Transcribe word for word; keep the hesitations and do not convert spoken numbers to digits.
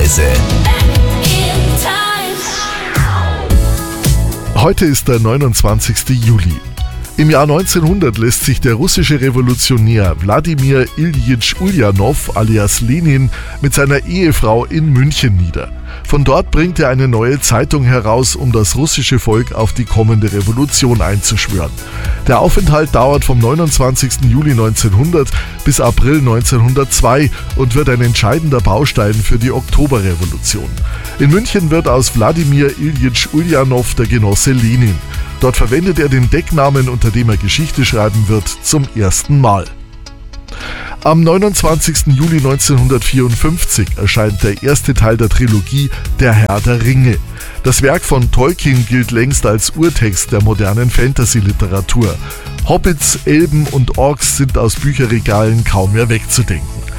Zeitreise. Heute ist der neunundzwanzigste Juli. Im Jahr neunzehnhundert lässt sich der russische Revolutionär Wladimir Iljitsch Uljanov alias Lenin mit seiner Ehefrau in München nieder. Von dort bringt er eine neue Zeitung heraus, um das russische Volk auf die kommende Revolution einzuschwören. Der Aufenthalt dauert vom neunundzwanzigsten Juli neunzehnhundert bis April neunzehnhundertzwei und wird ein entscheidender Baustein für die Oktoberrevolution. In München wird aus Wladimir Iljitsch Uljanov der Genosse Lenin. Dort verwendet er den Decknamen, unter dem er Geschichte schreiben wird, zum ersten Mal. Am neunundzwanzigsten Juli neunzehnhundertvierundfünfzig erscheint der erste Teil der Trilogie Der Herr der Ringe. Das Werk von Tolkien gilt längst als Urtext der modernen Fantasy-Literatur. Hobbits, Elben und Orks sind aus Bücherregalen kaum mehr wegzudenken.